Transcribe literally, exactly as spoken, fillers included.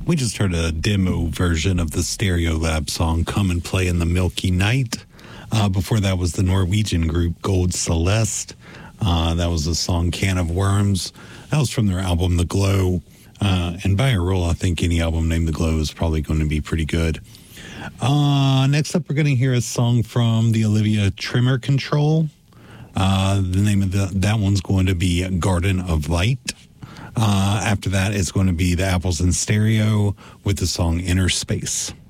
We just heard a demo version of the Stereolab song Come and Play in the Milky Night. Uh, before that was the Norwegian group Gold Celeste. Uh, that was the song Can of Worms. That was from their album The Glow. Uh, and by a rule, I think any album named The Glow is probably going to be pretty good. Uh, next up, we're going to hear a song from the Olivia Tremor Control. Uh, the name of the, that one's going to be Garden of Light. Uh, after that, it's going to be the Apples in Stereo with the song Inner Space.